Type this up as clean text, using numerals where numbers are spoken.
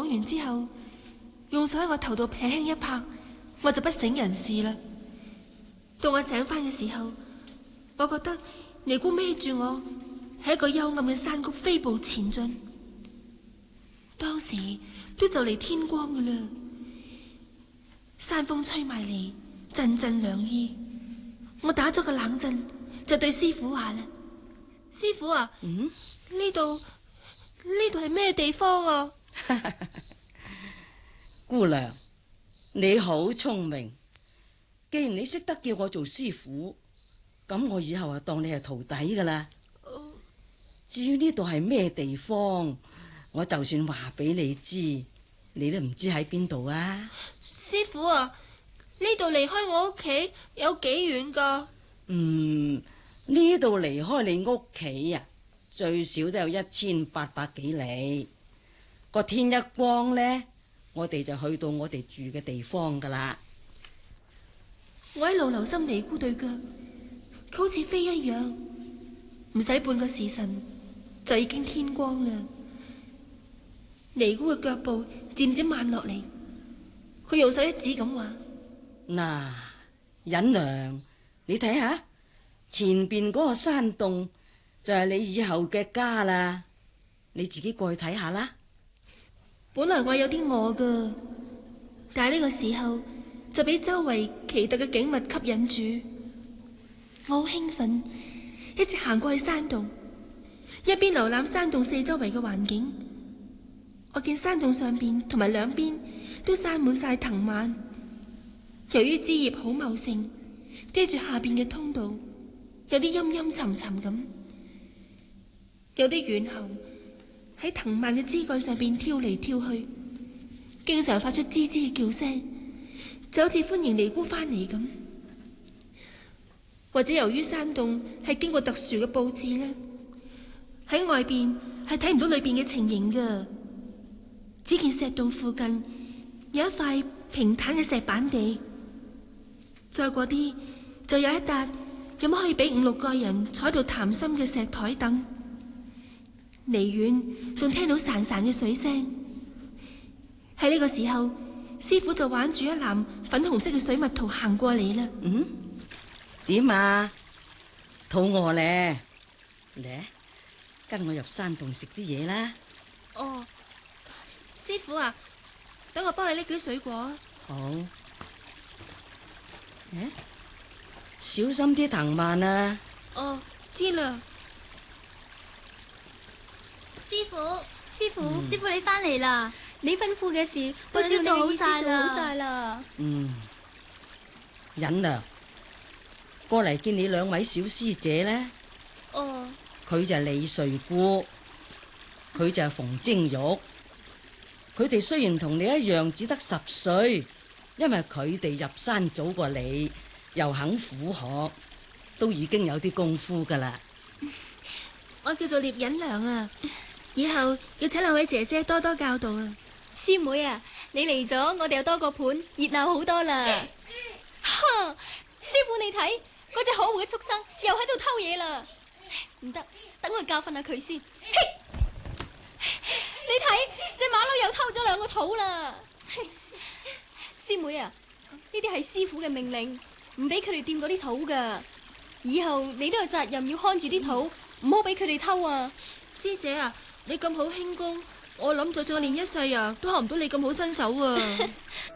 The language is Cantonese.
講完之後，用手喺我頭度輕輕一拍，我就不省人事啦。到我醒翻嘅時候，我覺得尼姑孭住我喺一個幽暗嘅山谷飛步前進。當時都就嚟天光噶啦，山風吹埋嚟，陣陣涼意。我打咗個冷震，就對師傅話啦：師傅啊，呢度係咩地方啊？ 姑娘，你好聰明。既然你識得叫我做師傅，咁我以後就當你係徒弟噶啦。至於呢度係咩地方，我就算話俾你知，你都唔知喺邊度啊。 師傅啊，呢度離開我屋企有幾遠噶？ 呢度離開你屋企啊，最少都有1800幾里。個天一光呢，我哋就去到我哋住嘅地方噶啦。 我喺路留心尼姑對腳，佢好似飛一樣，唔使半個時辰就已經天光啦。尼姑嘅腳步漸漸慢落嚟，佢用手一指咁話： 嗱，忍娘，你睇下前邊嗰個山洞就係你以後嘅家啦，你自己過去睇下啦。 本來我有啲餓噶，但係呢個時候就俾周圍奇特嘅景物吸引住，我好興奮，一直行過去山洞，一邊瀏覽山洞四周圍嘅環境。我見山洞上邊同埋兩邊都生滿晒藤蔓，由於枝葉好茂盛，遮住下邊嘅通道，有啲陰陰沉沉咁。有啲猿猴喺藤蔓嘅枝幹上邊跳嚟跳去，經常發出吱吱嘅叫聲，就好似歡迎尼姑翻嚟咁。或者由於山洞係經過特殊嘅佈置呢，喺外邊係睇唔到裏邊嘅情形噶。只見石洞附近有一塊平坦嘅石板地，再過啲就有一笪有乜可以俾5、6個人坐喺度談心嘅石台凳。離遠仲聽到潺潺嘅水聲。喺呢個時候，師傅就挽住一籃粉紅色嘅水蜜桃行過嚟啦。 點啊？肚餓咧？嚟，跟我入山洞食啲嘢啦。 哦，師傅啊，等我幫你拎啲水果。 好。小心啲藤蔓啊！ 哦，知啦。 師傅你翻嚟啦！ 你吩咐嘅事都照做好晒啦。 忍娘，過嚟見你兩位小師姐呢。 哦， 佢就係李瑞姑，佢就係馮貞玉。佢哋雖然同你一樣只得10歲，因為佢哋入山早過你，又肯苦學，都已經有啲功夫噶啦。 我叫做聶忍娘啊，以後要請兩位姐姐多多教導啊。 師妹啊，你嚟咗，我哋又多個伴，熱鬧好多啦。哈！師傅你睇，嗰隻可惡嘅畜生又喺度偷嘢啦。唔得，等我教訓下佢先。你睇，隻馬騮又偷咗2個桃啦。師妹啊，呢啲係師傅嘅命令，唔俾佢哋掂嗰啲桃噶。以後你都有責任要看住啲桃，唔好俾佢哋偷啊。 師姐啊，你咁好輕功，我諗就算我練一世啊，都學唔到你咁好身手啊。